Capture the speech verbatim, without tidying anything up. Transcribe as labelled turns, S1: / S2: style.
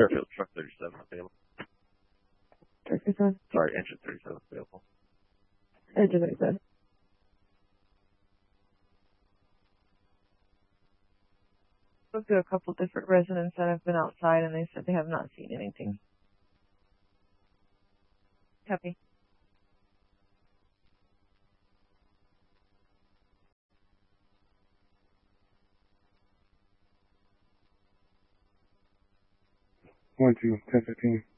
S1: Fairfield, truck thirty-seven available.
S2: thirty-seven?
S1: Sorry, engine thirty-seven available.
S2: Engine thirty-seven. Spoke to a couple different residents that have been outside, and they said they have not seen anything. Copy.
S3: One, two, ten, fifteen.